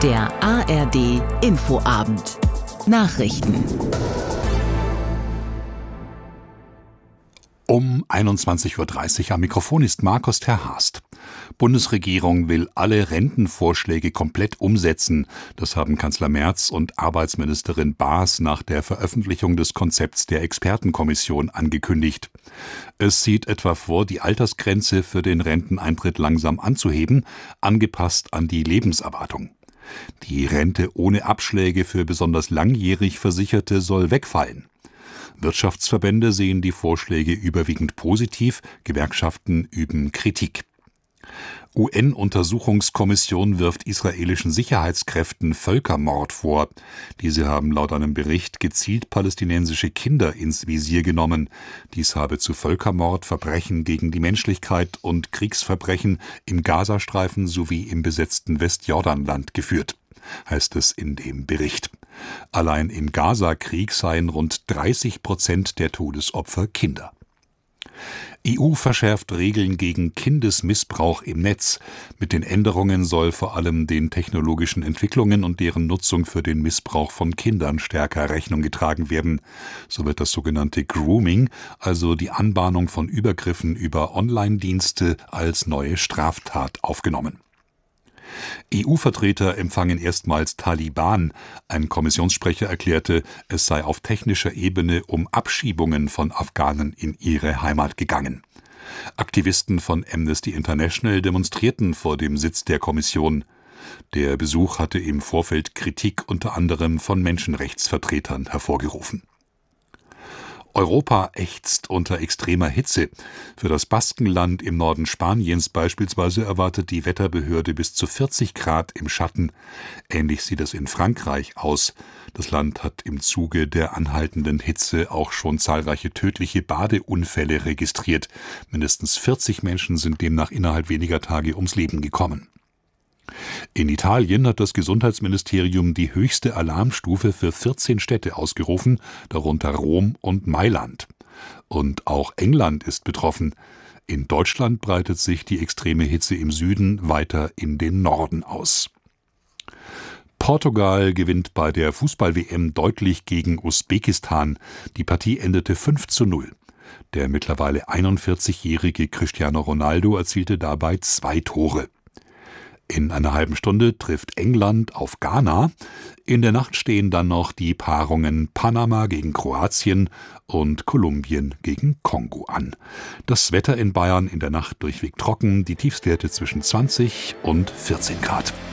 Der ARD Infoabend. Nachrichten. Um 21:30 Uhr am Mikrofon ist Markus Terhast. Bundesregierung will alle Rentenvorschläge komplett umsetzen. Das haben Kanzler Merz und Arbeitsministerin Baas nach der Veröffentlichung des Konzepts der Expertenkommission angekündigt. Es sieht etwa vor, die Altersgrenze für den Renteneintritt langsam anzuheben, angepasst an die Lebenserwartung. Die Rente ohne Abschläge für besonders langjährig Versicherte soll wegfallen. Wirtschaftsverbände sehen die Vorschläge überwiegend positiv, Gewerkschaften üben Kritik. UN-Untersuchungskommission wirft israelischen Sicherheitskräften Völkermord vor. Diese haben laut einem Bericht gezielt palästinensische Kinder ins Visier genommen. Dies habe zu Völkermord, Verbrechen gegen die Menschlichkeit und Kriegsverbrechen im Gazastreifen sowie im besetzten Westjordanland geführt, heißt es in dem Bericht. Allein im Gaza-Krieg seien rund 30% der Todesopfer Kinder. EU verschärft Regeln gegen Kindesmissbrauch im Netz. Mit den Änderungen soll vor allem den technologischen Entwicklungen und deren Nutzung für den Missbrauch von Kindern stärker Rechnung getragen werden. So wird das sogenannte Grooming, also die Anbahnung von Übergriffen über Online-Dienste, als neue Straftat aufgenommen. EU-Vertreter empfangen erstmals Taliban. Ein Kommissionssprecher erklärte, es sei auf technischer Ebene um Abschiebungen von Afghanen in ihre Heimat gegangen. Aktivisten von Amnesty International demonstrierten vor dem Sitz der Kommission. Der Besuch hatte im Vorfeld Kritik unter anderem von Menschenrechtsvertretern hervorgerufen. Europa ächzt unter extremer Hitze. Für das Baskenland im Norden Spaniens beispielsweise erwartet die Wetterbehörde bis zu 40 Grad im Schatten. Ähnlich sieht es in Frankreich aus. Das Land hat im Zuge der anhaltenden Hitze auch schon zahlreiche tödliche Badeunfälle registriert. Mindestens 40 Menschen sind demnach innerhalb weniger Tage ums Leben gekommen. In Italien hat das Gesundheitsministerium die höchste Alarmstufe für 14 Städte ausgerufen, darunter Rom und Mailand. Und auch England ist betroffen. In Deutschland breitet sich die extreme Hitze im Süden weiter in den Norden aus. Portugal gewinnt bei der Fußball-WM deutlich gegen Usbekistan. Die Partie endete 5:0. Der mittlerweile 41-jährige Cristiano Ronaldo erzielte dabei 2 Tore. In einer halben Stunde trifft England auf Ghana. In der Nacht stehen dann noch die Paarungen Panama gegen Kroatien und Kolumbien gegen Kongo an. Das Wetter in Bayern in der Nacht durchweg trocken, die Tiefstwerte zwischen 20 und 14 Grad.